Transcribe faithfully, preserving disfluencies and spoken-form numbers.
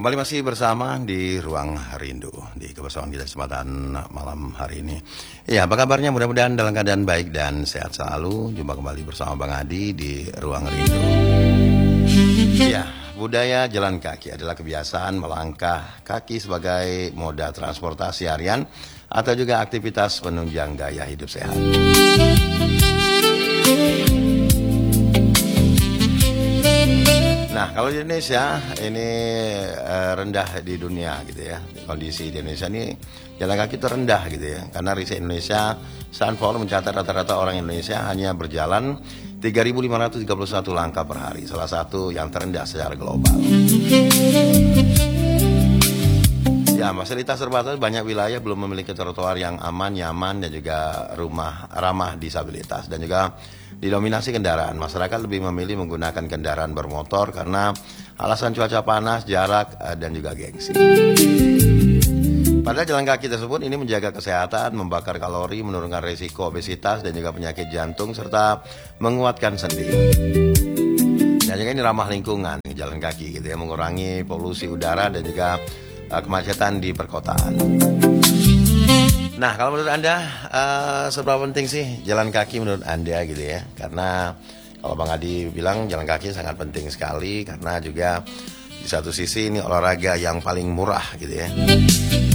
Kembali masih bersama di Ruang Rindu di kebersamaan kita kesempatan malam hari ini. Ya, apa kabarnya? Mudah-mudahan dalam keadaan baik dan sehat selalu. Jumpa kembali bersama Bang Adi di Ruang Rindu. Ya, budaya jalan kaki adalah kebiasaan melangkah kaki sebagai moda transportasi harian atau juga aktivitas penunjang gaya hidup sehat. Nah, kalau di Indonesia ini eh, rendah di dunia gitu ya. Kondisi di Indonesia ini jalan kaki itu rendah gitu ya. Karena riset Indonesia Sunfall mencatat rata-rata orang Indonesia hanya berjalan tiga ribu lima ratus tiga puluh satu langkah per hari. Salah satu yang terendah secara global. Ya, fasilitas terbatas, banyak wilayah belum memiliki trotoar yang aman, nyaman, dan juga rumah ramah disabilitas. Dan juga didominasi kendaraan. Masyarakat lebih memilih menggunakan kendaraan bermotor karena alasan cuaca panas, jarak, dan juga gengsi. Pada jalan kaki tersebut ini menjaga kesehatan, membakar kalori, menurunkan risiko obesitas, dan juga penyakit jantung, serta menguatkan sendi. Dan juga ini ramah lingkungan, jalan kaki gitu ya, mengurangi polusi udara dan juga kemacetan di perkotaan. Nah, kalau menurut Anda uh, seberapa penting sih jalan kaki menurut Anda gitu ya? Karena kalau Bang Adi bilang jalan kaki sangat penting sekali karena juga di satu sisi ini olahraga yang paling murah gitu ya.